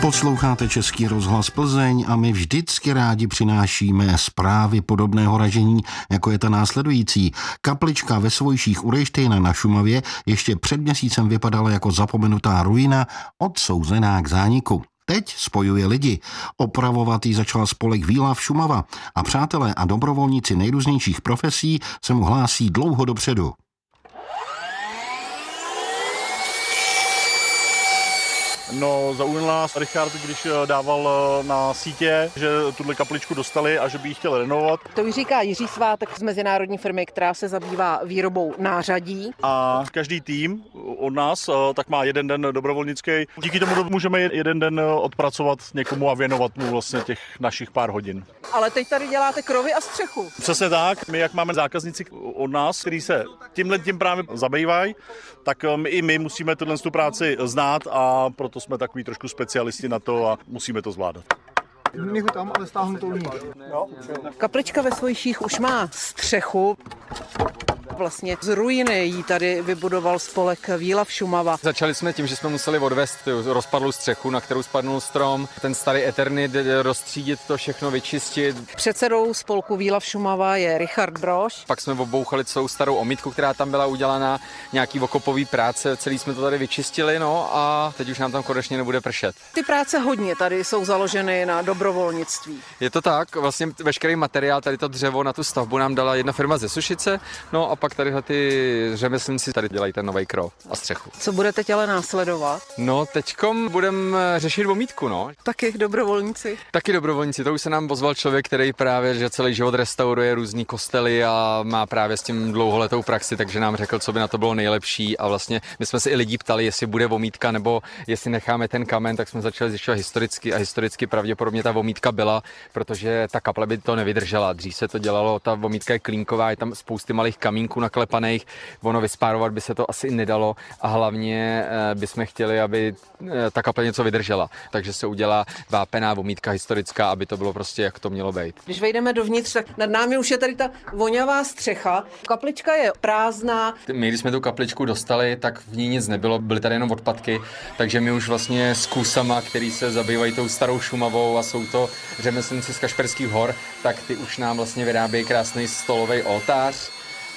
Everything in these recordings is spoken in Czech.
Posloucháte Český rozhlas Plzeň a my vždycky rádi přinášíme zprávy podobného ražení, jako je ta následující. Kaplička ve Svojších u Rejštejna na Šumavě ještě před měsícem vypadala jako zapomenutá ruina, odsouzená k zániku. Teď spojuje lidi. Opravovat ji začal spolek Výlav Šumava a přátelé a dobrovolníci nejrůznějších profesí se mu hlásí dlouho dopředu. No, zaujal nás Richard, když dával na sítě, že tuhle kapličku dostali a že by ji chtěl renovovat. To už říká Jiří Svátek z mezinárodní firmy, která se zabývá výrobou nářadí. A každý tým od nás tak má jeden den dobrovolnický. Díky tomu můžeme jeden den odpracovat někomu a věnovat mu vlastně těch našich pár hodin. Ale teď tady děláte krovy a střechu. Přesně tak. My, jak máme zákazníci od nás, kteří se tím právě zabývají, tak i my musíme tu práci znát a proto jsme takový trošku specialisti na to a musíme to zvládat. Nechu tam, ale stáhnu to uvnitř. Kaplička ve Svojších už má střechu. Vlastně z ruiny jí tady vybudoval spolek Výlav Šumava. Začali jsme tím, že jsme museli odvést rozpadlou střechu, na kterou spadnul strom, ten starý Eternit, rozstřídit to všechno, vyčistit. Předsedou spolku Výlav Šumava je Richard Brož. Pak jsme obouchali celou starou omítku, která tam byla udělaná, nějaký okopový práce, celý jsme to tady vyčistili, no a teď už nám tam konečně nebude pršet. Ty práce hodně tady jsou založeny na dobrovolnictví. Je to tak, vlastně veškerý materiál, tady to dřevo na tu stavbu nám dala jedna firma ze Sušice, no a pak tadyhle ty řemeslníci tady dělají ten nový krov a střechu. Co bude teď ale následovat? No teďkom budeme řešit omítku, no. Taky dobrovolníci. Taky dobrovolníci, to už se nám ozval člověk, který právě že celý život restauruje různý kostely a má právě s tím dlouholetou praxi, takže nám řekl, co by na to bylo nejlepší a vlastně my jsme se i lidí ptali, jestli bude omítka nebo jestli necháme ten kamen, tak jsme začali zjišťovat historicky a historicky pravděpodobně ta omítka byla, protože ta kaple by to nevydržela. Dřív se to dělalo, ta omítka je klínková, je tam spousty malých kamínků naklepaných, ono vyspárovat by se to asi nedalo a hlavně bychom chtěli, aby ta kaple něco vydržela. Takže se udělá vápená omítka historická, aby to bylo prostě jak to mělo být. Když vejdeme dovnitř, tak nad námi už je tady ta vonavá střecha. Kaplička je prázdná. My, když jsme tu kapličku dostali, tak v ní nic nebylo, byly tady jenom odpadky, takže my už vlastně s kusama, který se zabývají tou starou Šumavou a jsou to řemeslníci z Kašperských hor, tak ty už nám vlastně vyrábějí krásný stolový oltář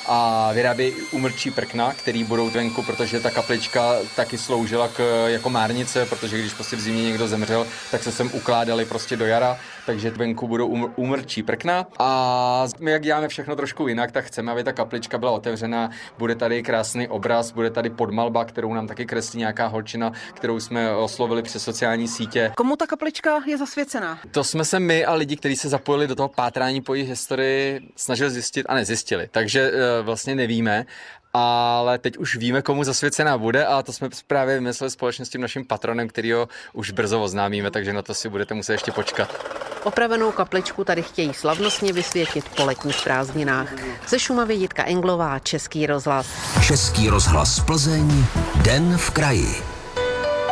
a vyrábějí umrčí prkna, který budou venku, protože ta kaplička taky sloužila jako márnice, protože když prostě v zimě někdo zemřel, tak se sem ukládali prostě do jara, takže venku budou umrčí prkna a my jak děláme všechno trošku jinak, tak chceme, aby ta kaplička byla otevřená, bude tady krásný obraz, bude tady podmalba, kterou nám taky kreslí nějaká holčina, kterou jsme oslovili přes sociální sítě. Komu ta kaplička je zasvěcená? To jsme se my a lidi, kteří se zapojili do toho pátrání po jejich historii, snažili zjistit a nezjistili, takže vlastně nevíme, ale teď už víme, komu zasvěcená bude a to jsme právě vymysleli společně s tím naším patronem, kterýho už brzo oznámíme, takže na to si budete muset ještě počkat. Opravenou kapličku tady chtějí slavnostně vysvětit po letních prázdninách. Ze Šumavy Jitka Englová, Český rozhlas. Český rozhlas Plzeň, Den v kraji.